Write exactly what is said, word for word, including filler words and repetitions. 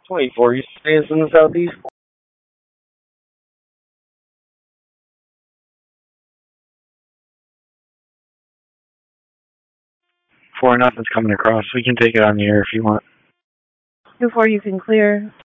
twenty-four, you say it's in the southeast? Four nothing's coming across. We can take it on the air if you want. Before you can clear.